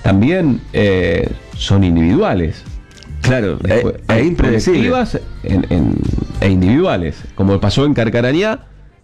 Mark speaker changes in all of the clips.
Speaker 1: también son individuales.
Speaker 2: Claro,
Speaker 1: Hay
Speaker 2: impredecible.
Speaker 1: colectivas e individuales. Como pasó en Carcarañá,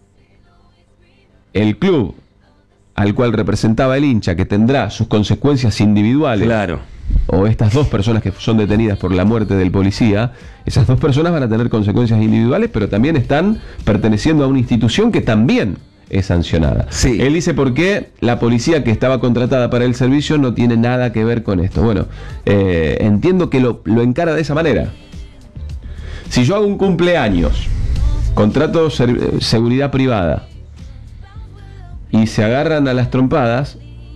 Speaker 1: el club al cual representaba el hincha, que tendrá sus consecuencias individuales,
Speaker 2: Claro.
Speaker 1: o estas dos personas que son detenidas por la muerte del policía, esas dos personas van a tener consecuencias individuales, pero también están perteneciendo a una institución que también es sancionada.
Speaker 2: Sí.
Speaker 1: Él dice por qué la policía que estaba contratada para el servicio no tiene nada que ver con esto. Bueno, entiendo que lo encara de esa manera. Si yo hago un cumpleaños, contrato seguridad privada, y se agarran a las trompadas,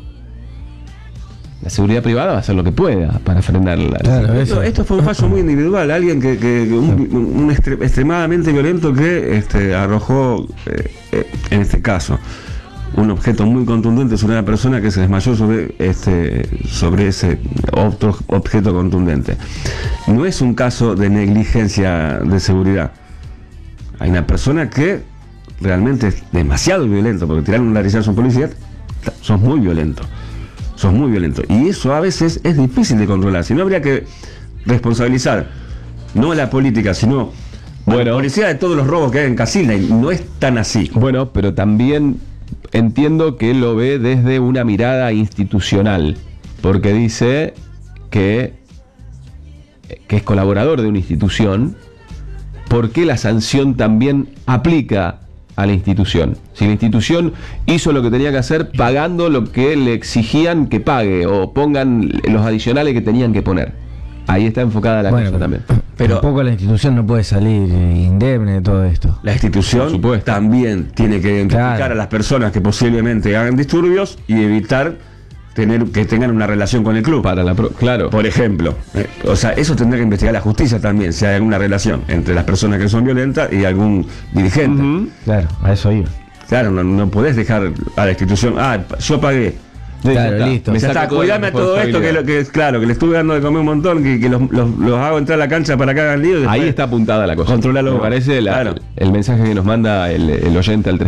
Speaker 1: la seguridad privada va a hacer lo que pueda para frenarla.
Speaker 3: Claro,
Speaker 2: Esto fue un fallo muy individual. Alguien un extremadamente violento que arrojó, en este caso, un objeto muy contundente sobre una persona que se desmayó sobre ese otro objeto contundente. No es un caso de negligencia de seguridad. Hay una persona que realmente es demasiado violento, porque tirar un latigazo a un policía, sos muy violento. Y eso a veces es difícil de controlar. Si no, habría que responsabilizar no a la política, sino a la policía de todos los robos que hay en Casilda, y no es tan así.
Speaker 1: Bueno, pero también entiendo que lo ve desde una mirada institucional, porque dice que es colaborador de una institución, porque la sanción también aplica a la institución. Si la institución hizo lo que tenía que hacer pagando lo que le exigían que pague, o pongan los adicionales que tenían que poner. Ahí está enfocada la cosa también.
Speaker 3: Pero tampoco la institución no puede salir indemne de todo esto.
Speaker 2: La institución también tiene que identificar a las personas que posiblemente hagan disturbios y evitar que tengan una relación con el club.
Speaker 1: Claro.
Speaker 2: Por ejemplo, o sea, eso tendrá que investigar la justicia también, si hay alguna relación entre las personas que son violentas y algún dirigente.
Speaker 3: Claro, a eso iba.
Speaker 2: Claro, no podés dejar a la institución, yo pagué.
Speaker 3: Claro, listo.
Speaker 2: Cuidame a todo esto, que le estuve dando de comer un montón, que los hago entrar a la cancha para que hagan lío.
Speaker 1: Ahí está apuntada la cosa.
Speaker 2: Controlarlo.
Speaker 1: Me parece el mensaje que nos manda el oyente al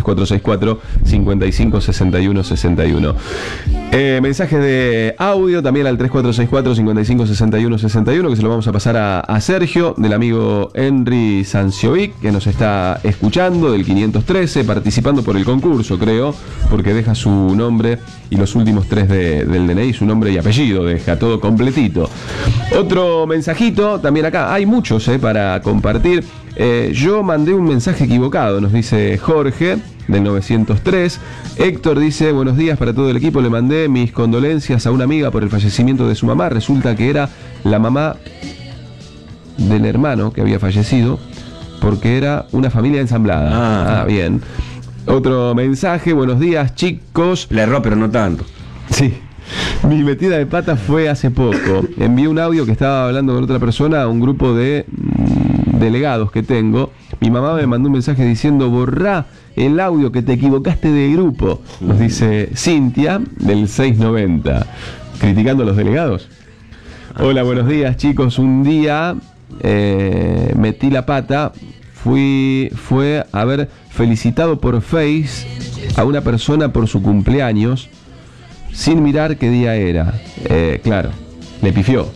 Speaker 1: 3464-556161. Mensaje de audio también al 3464-556161, que se lo vamos a pasar a Sergio, del amigo Henry Sanciovic, que nos está escuchando, del 513, participando por el concurso, creo, porque deja su nombre y los últimos 3 del DNI, su nombre y apellido, deja todo completito. Otro mensajito, también acá, hay muchos para compartir. Yo mandé un mensaje equivocado, nos dice Jorge, del 903. Héctor dice: buenos días para todo el equipo, le mandé mis condolencias a una amiga por el fallecimiento de su mamá. Resulta que era la mamá del hermano que había fallecido, porque era una familia ensamblada. Bien. Otro mensaje: buenos días, chicos.
Speaker 2: Le erró, pero no tanto.
Speaker 1: Sí. Mi metida de pata fue hace poco. Envié un audio que estaba hablando con otra persona a un grupo de delegados que tengo. Mi mamá me mandó un mensaje diciendo: borrá el audio, que te equivocaste de grupo. Nos dice Cintia, del 690, criticando a los delegados. Hola, buenos días, chicos. Un día metí la pata. Fue haber felicitado por Face a una persona por su cumpleaños sin mirar qué día era. Claro, le pifió.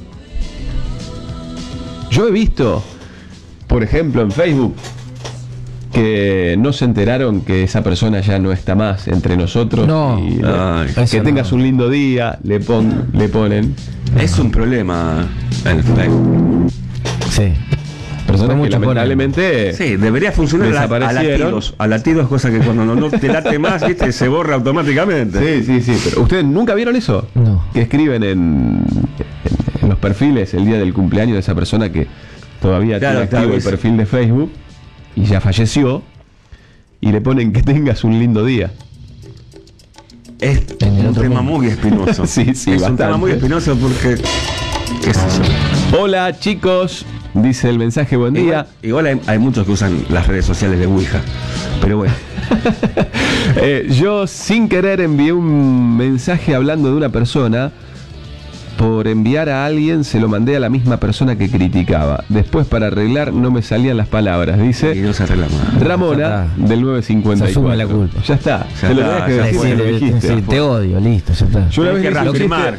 Speaker 1: Yo he visto, por ejemplo, en Facebook, que no se enteraron que esa persona ya no está más entre nosotros.
Speaker 3: No,
Speaker 1: que tengas un lindo día, le ponen.
Speaker 2: Es un problema en Facebook.
Speaker 3: Sí.
Speaker 1: Personas que lamentablemente
Speaker 2: debería funcionar a latidos, cosa que cuando no te late más, ¿viste? Se borra automáticamente.
Speaker 1: Sí, pero ¿ustedes nunca vieron eso?
Speaker 3: No.
Speaker 1: Que escriben en los perfiles el día del cumpleaños de esa persona que todavía tiene activo el perfil de Facebook y ya falleció, y le ponen que tengas un lindo día.
Speaker 2: Es un tema muy espinoso.
Speaker 1: Sí,
Speaker 2: es bastante. Un tema muy espinoso porque, qué sé yo.
Speaker 1: Hola, chicos. Dice el mensaje: buen día.
Speaker 2: Igual hay muchos que usan las redes sociales de Ouija, pero bueno.
Speaker 1: Yo sin querer envié un mensaje hablando de una persona. Por enviar a alguien se lo mandé a la misma persona que criticaba. Después, para arreglar, no me salían las palabras. Dice
Speaker 2: y no se arregla más.
Speaker 1: Ramona, del 954.
Speaker 3: Se asume la culpa.
Speaker 1: Ya está. Te lo tenías que decir,
Speaker 3: te odio, listo, ya está.
Speaker 1: Yo una vez